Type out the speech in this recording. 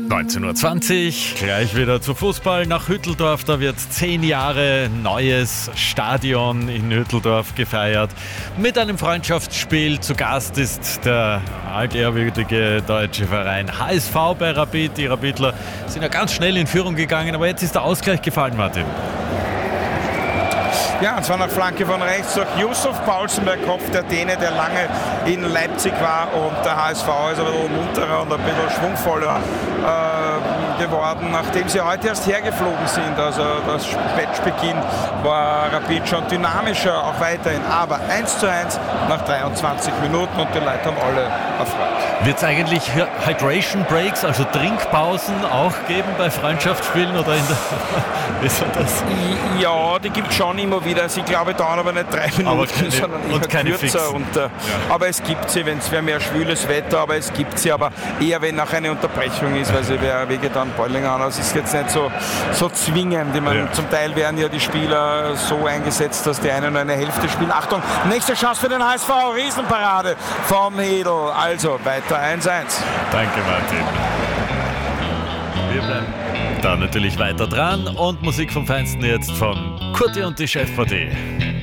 19:20 Uhr, gleich wieder zu Fußball nach Hütteldorf. Da wird 10 Jahre neues Stadion in Hütteldorf gefeiert. Mit einem Freundschaftsspiel zu Gast ist der altehrwürdige deutsche Verein HSV bei Rapid. Die Rapidler sind ja ganz schnell in Führung gegangen, aber jetzt ist der Ausgleich gefallen, Martin. Ja, und zwar nach Flanke von rechts durch Yusuf Paulsen, der Kopf, der Däne, der lange in Leipzig war, und der HSV ist ein bisschen munterer und ein bisschen schwungvoller geworden, nachdem sie heute erst hergeflogen sind. Also das Matchbeginn war Rapid schon dynamischer, auch weiterhin, aber 1:1 nach 23 Minuten und die Leute haben alle erfreut. Wird es eigentlich Hydration Breaks, also Trinkpausen auch geben bei Freundschaftsspielen oder in der wie soll das? Ja, die gibt es schon immer wieder. Sie glaube dauern aber nicht 3 Minuten, sondern eher keine kürzer. fixen. Aber es gibt sie, wenn es mehr schwüles Wetter, aber es gibt sie, aber eher wenn auch eine Unterbrechung ist, weil sie wehgetan Beulinger an. Das ist jetzt nicht so zwingend. Ich meine, zum Teil werden ja die Spieler so eingesetzt, dass die eine nur eine Hälfte spielen. Achtung, nächste Chance für den HSV, Riesenparade vom Hedl. Also weiter 1:1. Danke, Martin. Wir bleiben da natürlich weiter dran und Musik vom Feinsten jetzt von Kurti und die Chefpartie.